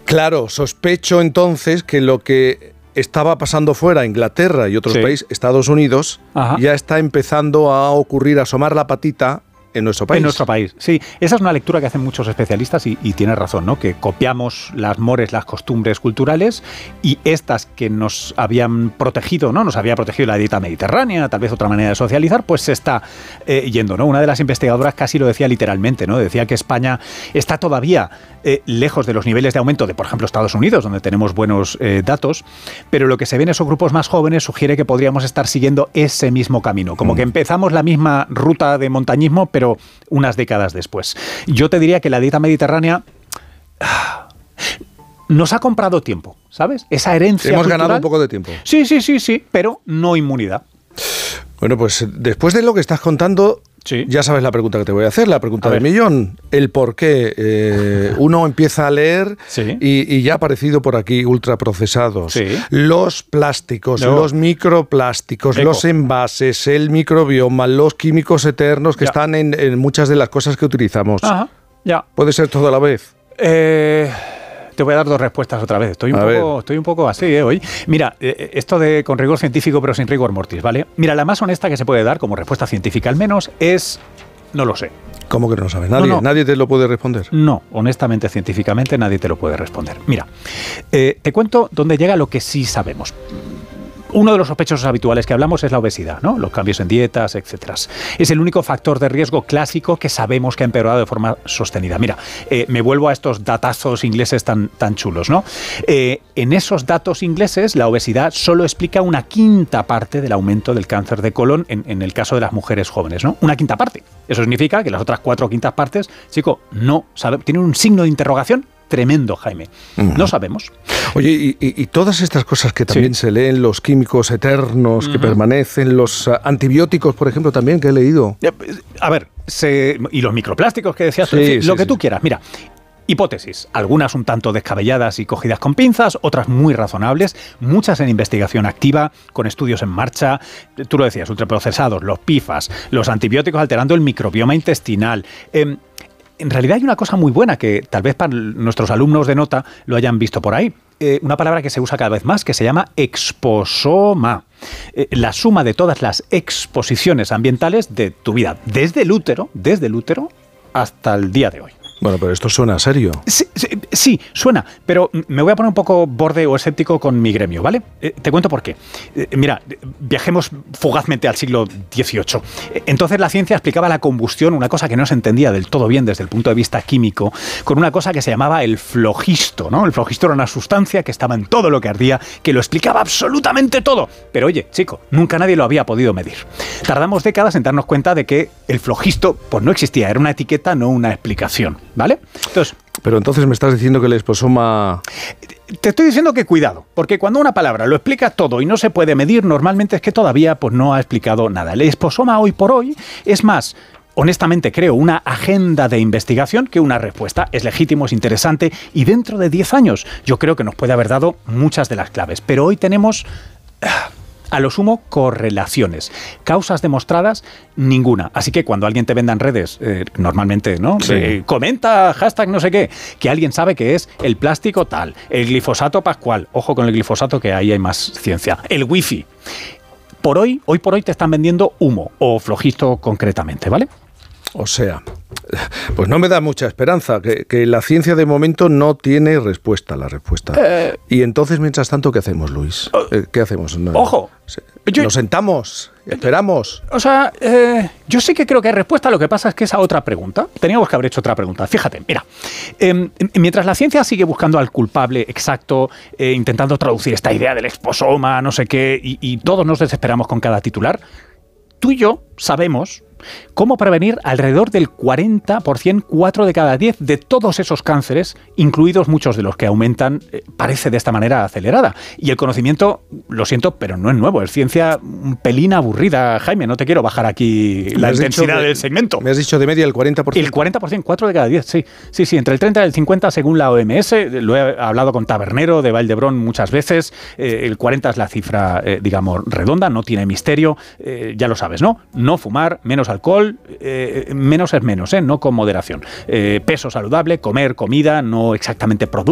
Claro, sospecho entonces que lo que estaba pasando fuera, Inglaterra y otros países, Estados Unidos, ya está empezando a ocurrir, a asomar la patita en nuestro país. En nuestro país, sí. Esa es una lectura que hacen muchos especialistas y tienes razón, ¿no? Que copiamos las mores, las costumbres culturales y estas que nos habían protegido, ¿no? Nos había protegido la dieta mediterránea, tal vez otra manera de socializar, pues se está yendo, ¿no? Una de las investigadoras casi lo decía literalmente, ¿no? Decía que España está todavía lejos de los niveles de aumento de, por ejemplo, Estados Unidos, donde tenemos buenos datos, pero lo que se ve en esos grupos más jóvenes sugiere que podríamos estar siguiendo ese mismo camino, como que empezamos la misma ruta de montañismo, pero unas décadas después. Yo te diría que la dieta mediterránea nos ha comprado tiempo, ¿sabes? Esa herencia Hemos cultural, ganado un poco de tiempo. Sí, pero no inmunidad. Bueno, pues después de lo que estás contando, ya sabes la pregunta que te voy a hacer, la pregunta del millón. El por qué. Uno empieza a leer y ya ha aparecido por aquí ultraprocesados. Los plásticos, los microplásticos, los envases, el microbioma, los químicos eternos que están en muchas de las cosas que utilizamos. ¿Puede ser todo a la vez? Te voy a dar dos respuestas otra vez. Estoy un poco así hoy. Mira, esto de con rigor científico pero sin rigor mortis, ¿vale? Mira, la más honesta que se puede dar como respuesta científica al menos es no lo sé. ¿Cómo que no lo sabes? ¿Nadie te lo puede responder? No, honestamente, científicamente nadie te lo puede responder. Mira, te cuento dónde llega lo que sí sabemos. Uno de los sospechosos habituales que hablamos es la obesidad, ¿no? Los cambios en dietas, etcétera. Es el único factor de riesgo clásico que sabemos que ha empeorado de forma sostenida. Mira, me vuelvo a estos datazos ingleses tan chulos, ¿no? En esos datos ingleses, la obesidad solo explica una quinta parte del aumento del cáncer de colon en el caso de las mujeres jóvenes, ¿no? Una quinta parte. Eso significa que las otras 4 quintas partes, chico, no sabe, tienen un signo de interrogación tremendo, Jaime. No sabemos. Oye, y todas estas cosas que también se leen, los químicos eternos que permanecen, los antibióticos, por ejemplo, también que he leído. A ver, y los microplásticos que decías, lo que tú quieras. Mira, hipótesis, algunas un tanto descabelladas y cogidas con pinzas, otras muy razonables, muchas en investigación activa, con estudios en marcha. Tú lo decías, ultraprocesados, los PFAS, los antibióticos alterando el microbioma intestinal. En realidad hay una cosa muy buena que tal vez para nuestros alumnos de nota lo hayan visto por ahí. Una palabra que se usa cada vez más, que se llama exposoma. La suma de todas las exposiciones ambientales de tu vida, desde el útero hasta el día de hoy. Bueno, pero esto suena serio. Sí, suena, pero me voy a poner un poco borde o escéptico con mi gremio, ¿vale? Te cuento por qué. Mira, viajemos fugazmente al siglo XVIII. Entonces la ciencia explicaba la combustión, una cosa que no se entendía del todo bien desde el punto de vista químico, con una cosa que se llamaba el flogisto, ¿no? El flogisto era una sustancia que estaba en todo lo que ardía, que lo explicaba absolutamente todo. Pero oye, chico, nunca nadie lo había podido medir. Tardamos décadas en darnos cuenta de que el flogisto pues no existía, era una etiqueta, no una explicación. ¿Vale? Pero entonces me estás diciendo que el exposoma... Te estoy diciendo que cuidado, porque cuando una palabra lo explica todo y no se puede medir, normalmente es que todavía pues, no ha explicado nada. El exposoma hoy por hoy es más, honestamente creo, una agenda de investigación que una respuesta. Es legítimo, es interesante y dentro de 10 años yo creo que nos puede haber dado muchas de las claves. Pero hoy tenemos... a lo sumo, correlaciones. Causas demostradas, ninguna. Así que cuando alguien te venda en redes, normalmente, ¿no? Comenta, hashtag no sé qué, que alguien sabe que es el plástico tal, el glifosato pascual. Ojo con el glifosato, que ahí hay más ciencia. El wifi. Hoy por hoy te están vendiendo humo, o flogisto concretamente, ¿vale? O sea, pues no me da mucha esperanza, que la ciencia de momento no tiene respuesta a la respuesta. Y entonces, mientras tanto, ¿qué hacemos, Luis? ¿Qué hacemos? ¡Ojo! ¿Nos sentamos? ¿Esperamos? O sea, yo sí que creo que hay respuesta, lo que pasa es que esa otra pregunta, teníamos que haber hecho otra pregunta. Fíjate, mira, mientras la ciencia sigue buscando al culpable exacto, intentando traducir esta idea del exposoma, no sé qué, y todos nos desesperamos con cada titular, tú y yo sabemos cómo prevenir alrededor del 40%, 4 de cada 10 de todos esos cánceres, incluidos muchos de los que aumentan, parece de esta manera acelerada. Y el conocimiento, lo siento, pero no es nuevo, es ciencia un pelín aburrida, Jaime, no te quiero bajar aquí la intensidad del segmento. Me has dicho de media el 40%. El 40%, 4 de cada 10, sí. Sí, entre el 30 y el 50 según la OMS, lo he hablado con Tabernero de Vall d'Hebron muchas veces, el 40 es la cifra, digamos, redonda, no tiene misterio, ya lo sabes, ¿no? No fumar, menos alcohol, menos es menos, no con moderación. Peso saludable, comer comida, no exactamente productos